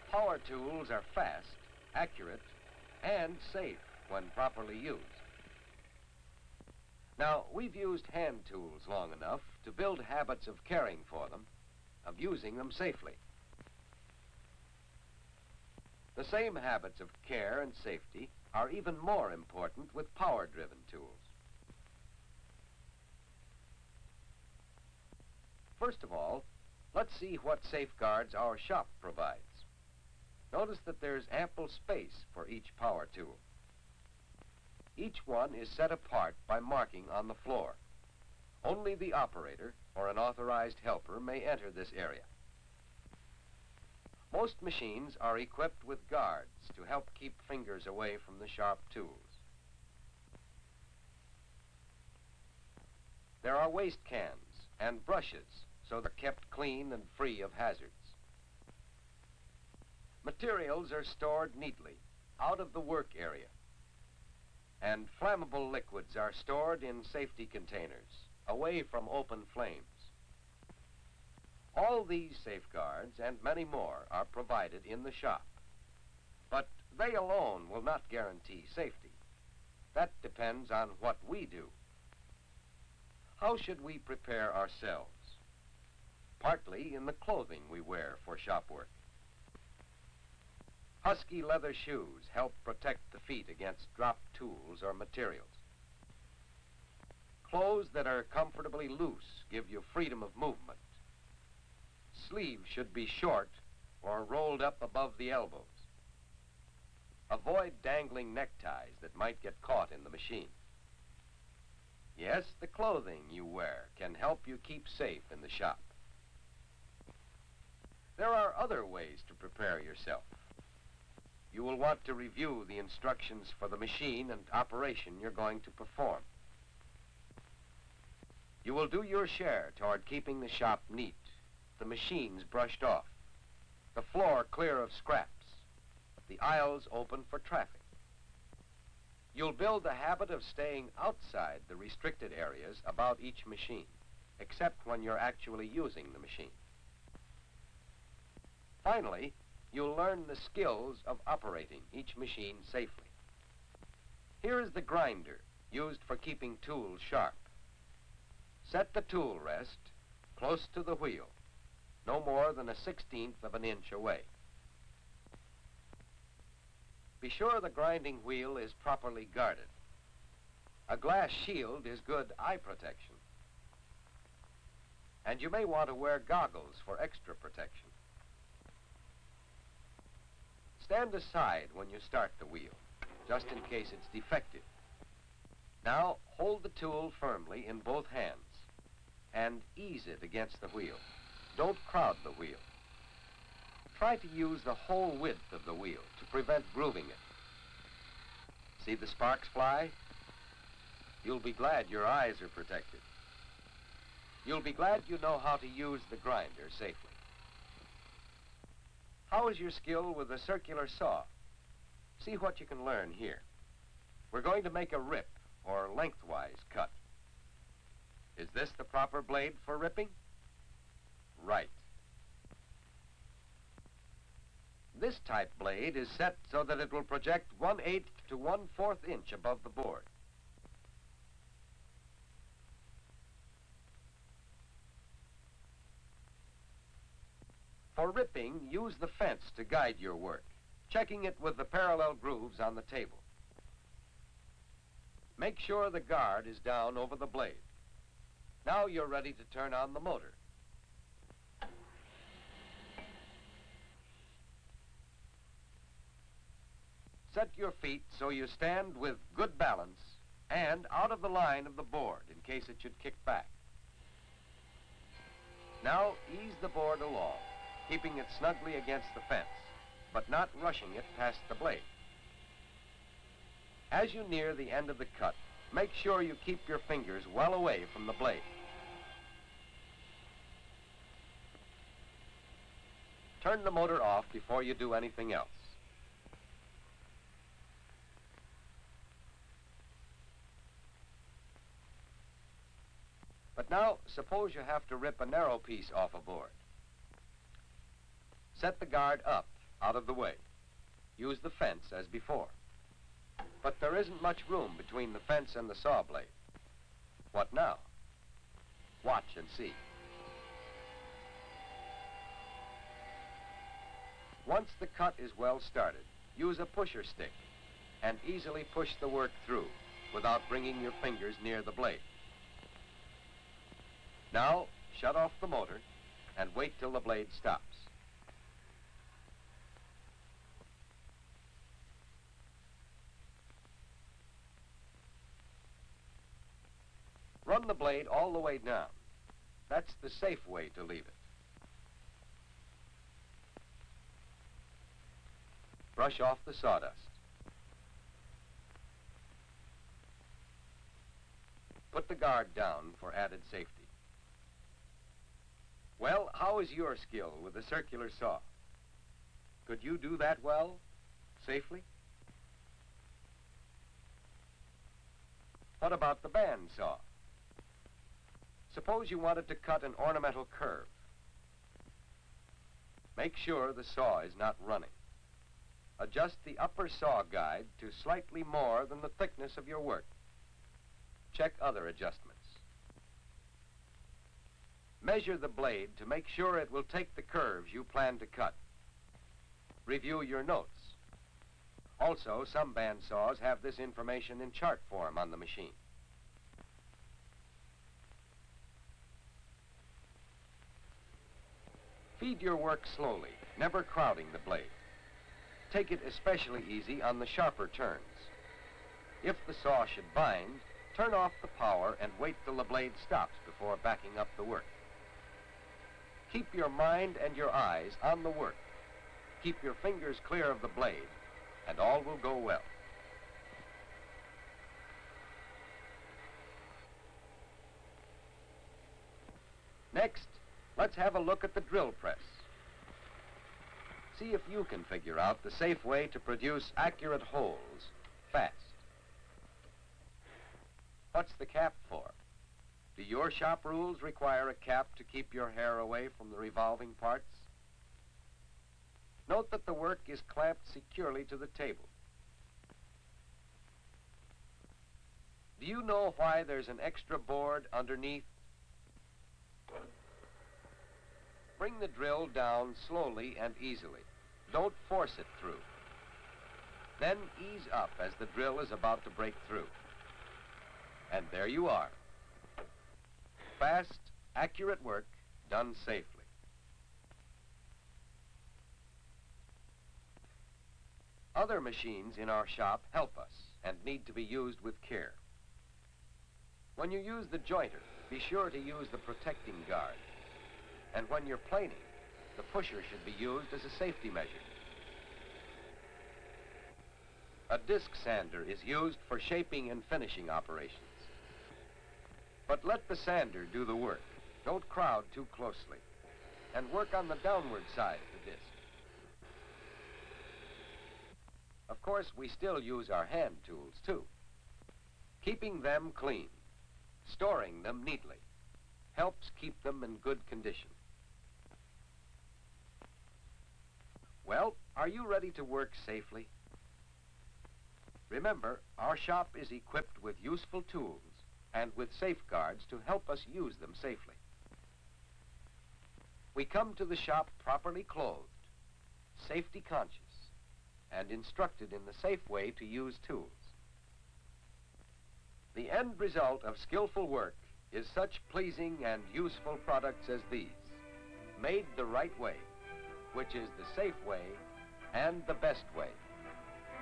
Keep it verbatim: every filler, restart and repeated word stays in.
Power tools are fast, accurate, and safe when properly used. Now, we've used hand tools long enough to build habits of caring for them, of using them safely. The same habits of care and safety are even more important with power-driven tools. First of all, let's see what safeguards our shop provides. Notice that there's ample space for each power tool. Each one is set apart by marking on the floor. Only the operator or an authorized helper may enter this area. Most machines are equipped with guards to help keep fingers away from the sharp tools. There are waste cans and brushes so they're kept clean and free of hazards. Materials are stored neatly out of the work area, and flammable liquids are stored in safety containers away from open flames. All these safeguards and many more are provided in the shop, but they alone will not guarantee safety. That depends on what we do. How should we prepare ourselves? Partly in the clothing we wear for shop work. Husky leather shoes help protect the feet against dropped tools or materials. Clothes that are comfortably loose give you freedom of movement. Sleeves should be short or rolled up above the elbows. Avoid dangling neckties that might get caught in the machine. Yes, the clothing you wear can help you keep safe in the shop. There are other ways to prepare yourself. You will want to review the instructions for the machine and operation you're going to perform. You will do your share toward keeping the shop neat, the machines brushed off, the floor clear of scraps, the aisles open for traffic. You'll build the habit of staying outside the restricted areas about each machine, except when you're actually using the machine. Finally, you'll learn the skills of operating each machine safely. Here is the grinder used for keeping tools sharp. Set the tool rest close to the wheel, no more than a sixteenth of an inch away. Be sure the grinding wheel is properly guarded. A glass shield is good eye protection. And you may want to wear goggles for extra protection. Stand aside when you start the wheel, just in case it's defective. Now, hold the tool firmly in both hands and ease it against the wheel. Don't crowd the wheel. Try to use the whole width of the wheel to prevent grooving it. See the sparks fly? You'll be glad your eyes are protected. You'll be glad you know how to use the grinder safely. How is your skill with the circular saw? See what you can learn here. We're going to make a rip or lengthwise cut. Is this the proper blade for ripping? Right. This type blade is set so that it will project one-eighth to one-fourth inch above the board. For ripping, use the fence to guide your work, checking it with the parallel grooves on the table. Make sure the guard is down over the blade. Now you're ready to turn on the motor. Set your feet so you stand with good balance and out of the line of the board in case it should kick back. Now ease the board along, keeping it snugly against the fence, but not rushing it past the blade. As you near the end of the cut, make sure you keep your fingers well away from the blade. Turn the motor off before you do anything else. But now, suppose you have to rip a narrow piece off a board. Set the guard up out of the way. Use the fence as before. But there isn't much room between the fence and the saw blade. What now? Watch and see. Once the cut is well started, use a pusher stick and easily push the work through without bringing your fingers near the blade. Now, shut off the motor and wait till the blade stops. Run the blade all the way down. That's the safe way to leave it. Brush off the sawdust. Put the guard down for added safety. Well, how is your skill with the circular saw? Could you do that well, safely? What about the band saw? Suppose you wanted to cut an ornamental curve. Make sure the saw is not running. Adjust the upper saw guide to slightly more than the thickness of your work. Check other adjustments. Measure the blade to make sure it will take the curves you plan to cut. Review your notes. Also, some band saws have this information in chart form on the machine. Feed your work slowly, never crowding the blade. Take it especially easy on the sharper turns. If the saw should bind, turn off the power and wait till the blade stops before backing up the work. Keep your mind and your eyes on the work. Keep your fingers clear of the blade, and all will go well. Next, let's have a look at the drill press. See if you can figure out the safe way to produce accurate holes fast. What's the cap for? Do your shop rules require a cap to keep your hair away from the revolving parts? Note that the work is clamped securely to the table. Do you know why there's an extra board underneath? Bring the drill down slowly and easily. Don't force it through. Then ease up as the drill is about to break through. And there you are. Fast, accurate work done safely. Other machines in our shop help us and need to be used with care. When you use the jointer, be sure to use the protecting guard. And when you're planing, the pusher should be used as a safety measure. A disc sander is used for shaping and finishing operations. But let the sander do the work. Don't crowd too closely. And work on the downward side of the disc. Of course, we still use our hand tools, too. Keeping them clean, storing them neatly, helps keep them in good condition. Well, are you ready to work safely? Remember, our shop is equipped with useful tools and with safeguards to help us use them safely. We come to the shop properly clothed, safety conscious, and instructed in the safe way to use tools. The end result of skillful work is such pleasing and useful products as these, made the right way, which is the safe way and the best way.